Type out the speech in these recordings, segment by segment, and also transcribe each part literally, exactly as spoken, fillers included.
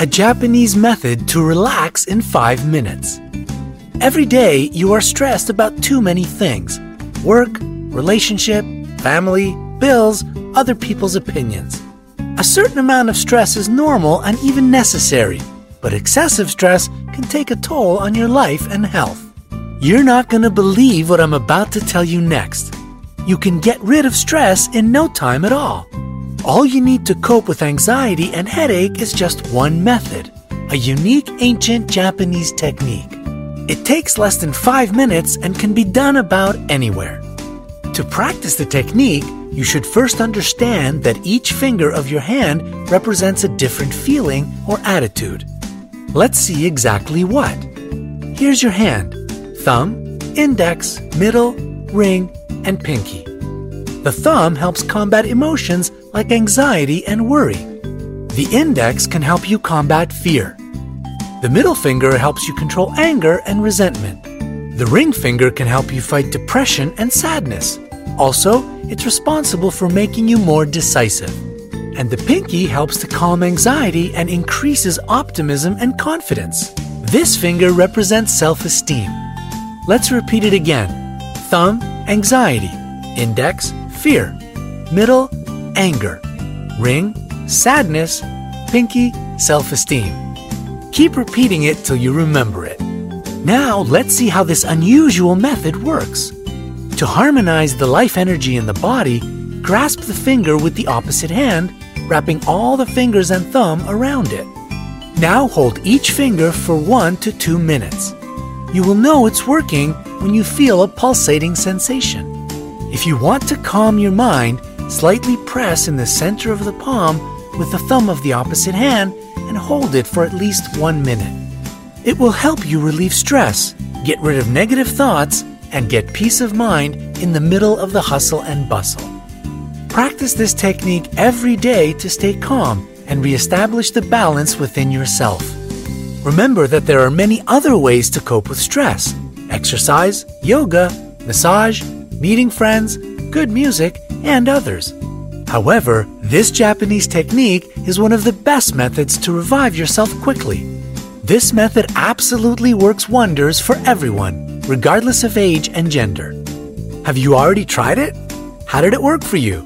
a Japanese method to relax in five minutes. Every day, you are stressed about too many things: work, relationship, family, bills, other people's opinions. A certain amount of stress is normal and even necessary, but excessive stress can take a toll on your life and health. You're not going to believe what I'm about to tell you next. You can get rid of stress in no time at all. All you need to cope with anxiety and headache is just one method, a unique ancient Japanese technique. It takes less than five minutes and can be done about anywhere. To practice the technique, you should first understand that each finger of your hand represents a different feeling or attitude. Let's see exactly what. Here's your hand: thumb, index, middle, ring, and pinky. The thumb helps combat emotions like anxiety and worry. The index can help you combat fear. The middle finger helps you control anger and resentment. The ring finger can help you fight depression and sadness. Also, it's responsible for making you more decisive. And the pinky helps to calm anxiety and increases optimism and confidence. This finger represents self-esteem. Let's repeat it again. Thumb, anxiety. Index, fear. Middle, anger. Ring, sadness. Pinky, self-esteem. Keep repeating it till you remember it. Now, let's see how this unusual method works. To harmonize the life energy in the body, grasp the finger with the opposite hand, wrapping all the fingers and thumb around it. Now hold each finger for one to two minutes. You will know it's working when you feel a pulsating sensation. If you want to calm your mind, slightly press in the center of the palm with the thumb of the opposite hand and hold it for at least one minute. It will help you relieve stress, get rid of negative thoughts, and get peace of mind in the middle of the hustle and bustle. Practice this technique every day to stay calm and reestablish the balance within yourself. Remember that there are many other ways to cope with stress: exercise, yoga, massage, meeting friends, good music, and others. However, this Japanese technique is one of the best methods to revive yourself quickly. This method absolutely works wonders for everyone, regardless of age and gender. Have you already tried it? How did it work for you?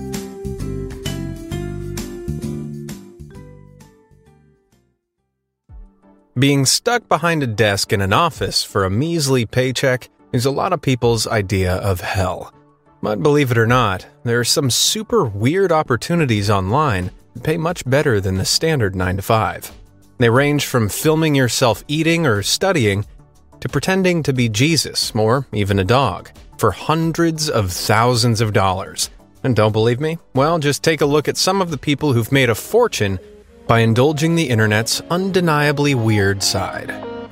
Being stuck behind a desk in an office for a measly paycheck is a lot of people's idea of hell. But believe it or not, there are some super weird opportunities online that pay much better than the standard nine to five. They range from filming yourself eating or studying to pretending to be Jesus or even a dog for hundreds of thousands of dollars. And don't believe me? Well, just take a look at some of the people who've made a fortune by indulging the internet's undeniably weird side.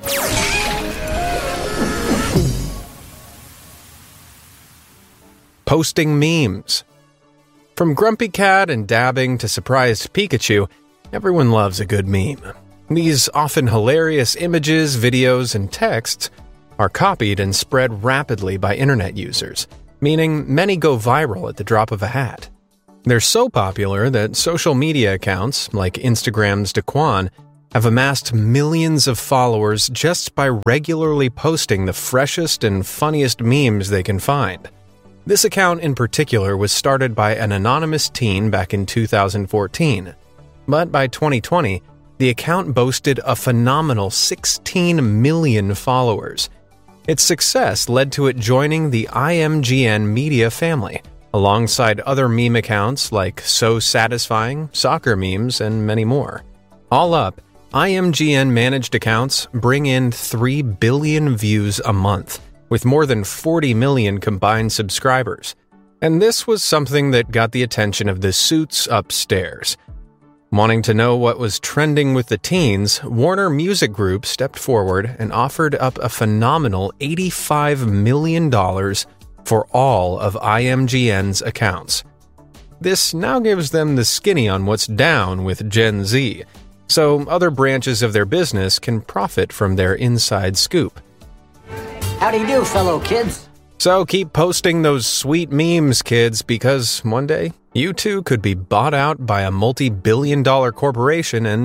Posting memes. From Grumpy Cat and dabbing to surprised Pikachu, everyone loves a good meme. These often hilarious images, videos, and texts are copied and spread rapidly by internet users, meaning many go viral at the drop of a hat. They're so popular that social media accounts, like Instagram's Daquan, have amassed millions of followers just by regularly posting the freshest and funniest memes they can find. This account in particular was started by an anonymous teen back in two thousand fourteen, but by twenty twenty, the account boasted a phenomenal sixteen million followers. Its success led to it joining the I M G N media family, alongside other meme accounts like So Satisfying, Soccer Memes, and many more. All up, I M G N managed accounts bring in three billion views a month, with more than forty million combined subscribers. And this was something that got the attention of the suits upstairs. Wanting to know what was trending with the teens, Warner Music Group stepped forward and offered up a phenomenal eighty-five million dollars for all of I M G N's accounts. This now gives them the skinny on what's down with Gen Z, so other branches of their business can profit from their inside scoop. Howdy do, fellow kids. So keep posting those sweet memes, kids, because one day you too could be bought out by a multi-billion dollar corporation and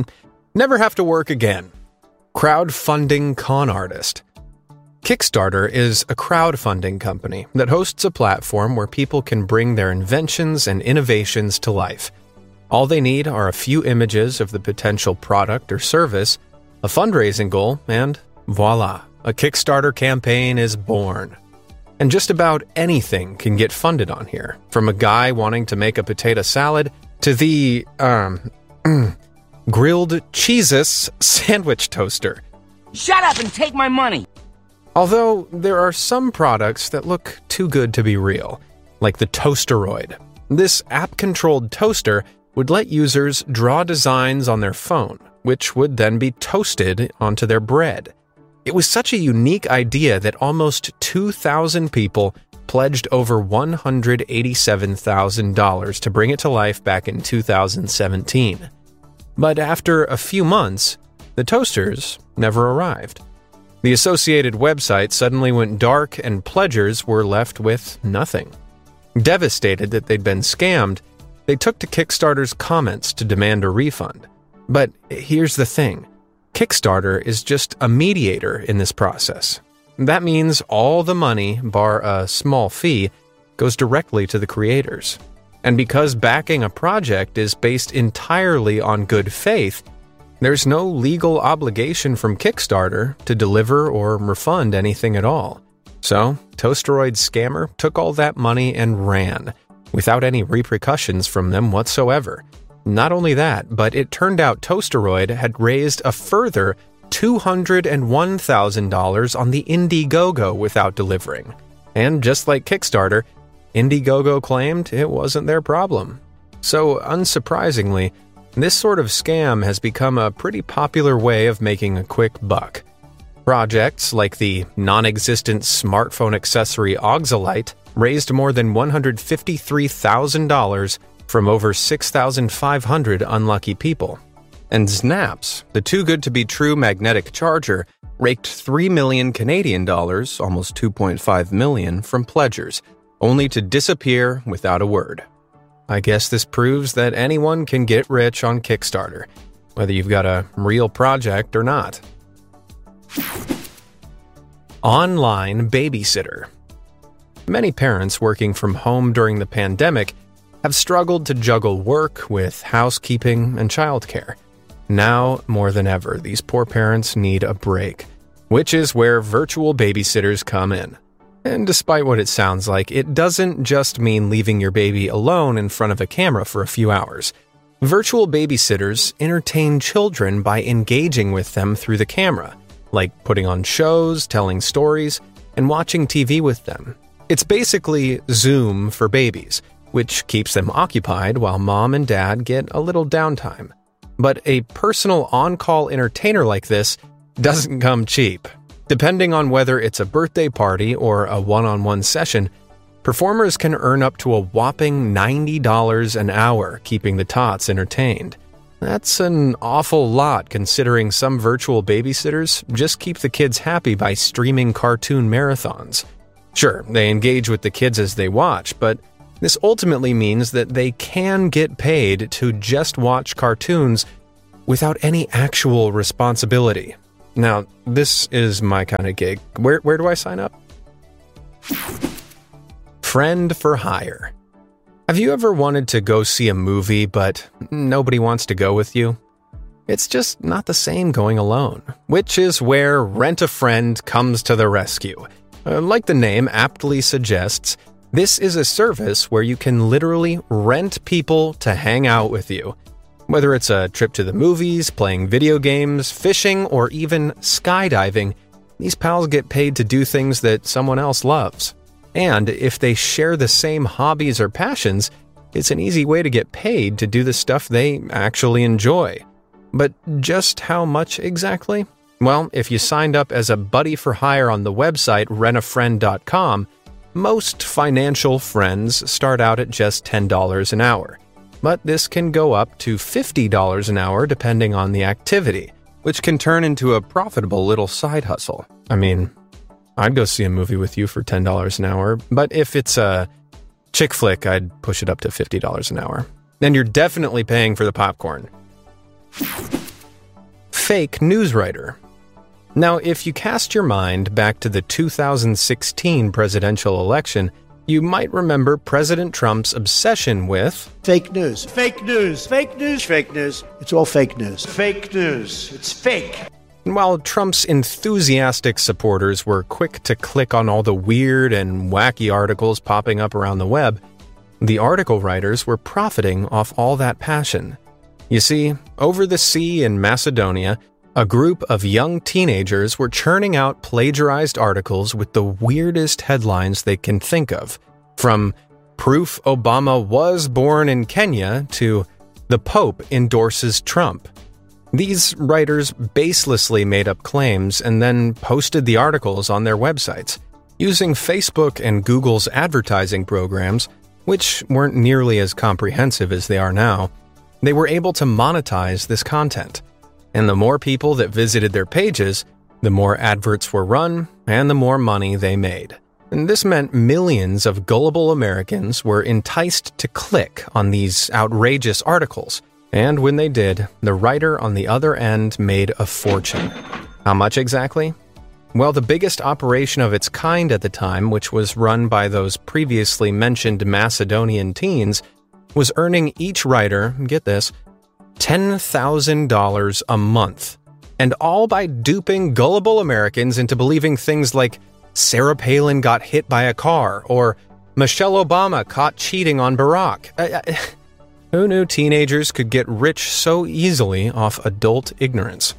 Never have to work again. Crowdfunding con artist. Kickstarter is a crowdfunding company that hosts a platform where people can bring their inventions and innovations to life. All they need are a few images of the potential product or service, a fundraising goal, and voila, a Kickstarter campaign is born. And just about anything can get funded on here, from a guy wanting to make a potato salad to the, um, grilled Cheez-Its sandwich toaster. Shut up and take my money! Although there are some products that look too good to be real, like the Toasteroid. This app-controlled toaster would let users draw designs on their phone, which would then be toasted onto their bread. It was such a unique idea that almost two thousand people pledged over one hundred eighty-seven thousand dollars to bring it to life back in two thousand seventeen. But after a few months, the toasters never arrived. The associated website suddenly went dark and pledgers were left with nothing. Devastated that they'd been scammed, they took to Kickstarter's comments to demand a refund. But here's the thing. Kickstarter is just a mediator in this process. That means all the money, bar a small fee, goes directly to the creators. And because backing a project is based entirely on good faith, there's no legal obligation from Kickstarter to deliver or refund anything at all. So, Toasteroid's scammer took all that money and ran, without any repercussions from them whatsoever. Not only that, but it turned out Toasteroid had raised a further two hundred one thousand dollars on the Indiegogo without delivering. And just like Kickstarter, Indiegogo claimed it wasn't their problem. So, unsurprisingly, this sort of scam has become a pretty popular way of making a quick buck. Projects like the non-existent smartphone accessory Auxolite raised more than one hundred fifty-three thousand dollars from over six thousand five hundred unlucky people. And Snaps, the too-good-to-be-true magnetic charger, raked three million Canadian dollars, almost two point five million, from pledgers, only to disappear without a word. I guess this proves that anyone can get rich on Kickstarter, whether you've got a real project or not. Online babysitter. Many parents working from home during the pandemic have struggled to juggle work with housekeeping and childcare. Now, more than ever, these poor parents need a break, which is where virtual babysitters come in. And despite what it sounds like, it doesn't just mean leaving your baby alone in front of a camera for a few hours. Virtual babysitters entertain children by engaging with them through the camera, like putting on shows, telling stories, and watching T V with them. It's basically Zoom for babies, which keeps them occupied while mom and dad get a little downtime. But a personal on-call entertainer like this doesn't come cheap. Depending on whether it's a birthday party or a one-on-one session, performers can earn up to a whopping ninety dollars an hour keeping the tots entertained. That's an awful lot considering some virtual babysitters just keep the kids happy by streaming cartoon marathons. Sure, they engage with the kids as they watch, but this ultimately means that they can get paid to just watch cartoons without any actual responsibility. Now, this is my kind of gig. Where where do I sign up? Friend for hire. Have you ever wanted to go see a movie, but nobody wants to go with you? It's just not the same going alone, which is where Rent a Friend comes to the rescue. Uh, like the name aptly suggests, this is a service where you can literally rent people to hang out with you. Whether it's a trip to the movies, playing video games, fishing, or even skydiving, these pals get paid to do things that someone else loves. And if they share the same hobbies or passions, it's an easy way to get paid to do the stuff they actually enjoy. But just how much exactly? Well, if you signed up as a buddy for hire on the website rent a friend dot com, most financial friends start out at just ten dollars an hour. But this can go up to fifty dollars an hour depending on the activity, which can turn into a profitable little side hustle. I mean, I'd go see a movie with you for ten dollars an hour, but if it's a chick flick, I'd push it up to fifty dollars an hour. And you're definitely paying for the popcorn. fake news writer. Now, if you cast your mind back to the two thousand sixteen presidential election, you might remember President Trump's obsession with fake news. Fake news. Fake news. Fake news. It's all fake news. Fake news. It's fake. And while Trump's enthusiastic supporters were quick to click on all the weird and wacky articles popping up around the web, the article writers were profiting off all that passion. You see, over the sea in Macedonia, a group of young teenagers were churning out plagiarized articles with the weirdest headlines they can think of, from "Proof Obama was born in Kenya" to "The Pope endorses Trump." These writers baselessly made up claims and then posted the articles on their websites, using Facebook and Google's advertising programs, which weren't nearly as comprehensive as they are now. They were able to monetize this content. And the more people that visited their pages, the more adverts were run, and the more money they made. And this meant millions of gullible Americans were enticed to click on these outrageous articles. And when they did, the writer on the other end made a fortune. How much exactly? Well, the biggest operation of its kind at the time, which was run by those previously mentioned Macedonian teens, was earning each writer, get this, ten thousand dollars a month, and all by duping gullible Americans into believing things like Sarah Palin got hit by a car or Michelle Obama caught cheating on Barack. Uh, uh, who knew teenagers could get rich so easily off adult ignorance?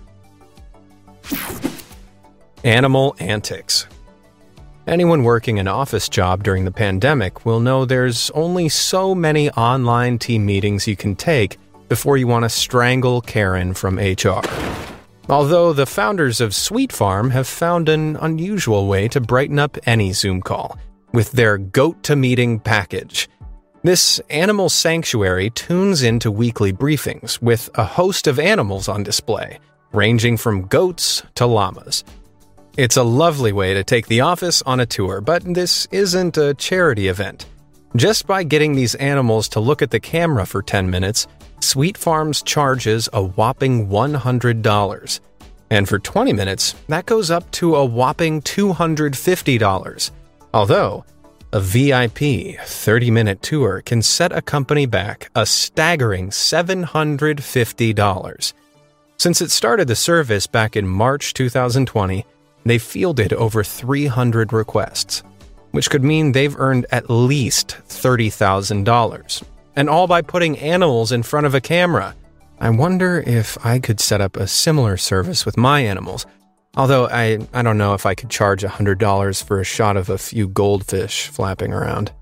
Animal antics. Anyone working an office job during the pandemic will know there's only so many online team meetings you can take before you want to strangle Karen from H R. Although the founders of Sweet Farm have found an unusual way to brighten up any Zoom call with their Goat-to-Meeting package. This animal sanctuary tunes into weekly briefings with a host of animals on display, ranging from goats to llamas. It's a lovely way to take the office on a tour, but this isn't a charity event. Just by getting these animals to look at the camera for ten minutes, Sweet Farms charges a whopping one hundred dollars. And for twenty minutes, that goes up to a whopping two hundred fifty dollars. Although, a V I P thirty-minute tour can set a company back a staggering seven hundred fifty dollars. Since it started the service back in March two thousand twenty, they fielded over three hundred requests, which could mean they've earned at least thirty thousand dollars. And all by putting animals in front of a camera. I wonder if I could set up a similar service with my animals. Although I, I don't know if I could charge one hundred dollars for a shot of a few goldfish flapping around.